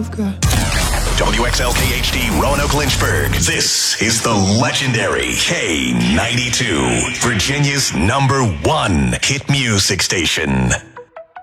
love, girl. WXLKHD Roanoke Lynchburg. This is the legendary K92, Virginia's #1 hit music station.